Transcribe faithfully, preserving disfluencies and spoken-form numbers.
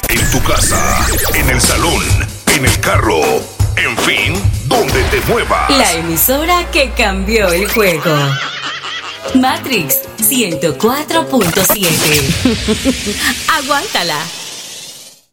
En tu casa, en el salón, en el carro, en fin, donde te muevas. La emisora que cambió el juego. Matrix ciento cuatro punto siete. Aguántala.